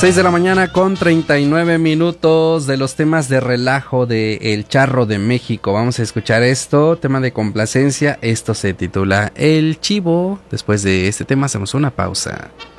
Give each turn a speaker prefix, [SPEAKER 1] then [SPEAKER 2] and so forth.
[SPEAKER 1] 6 de la mañana con 39 minutos de los temas de relajo de El Charro de México. Vamos a escuchar esto, tema de complacencia. Esto se titula El Chivo. Después de este tema hacemos una pausa.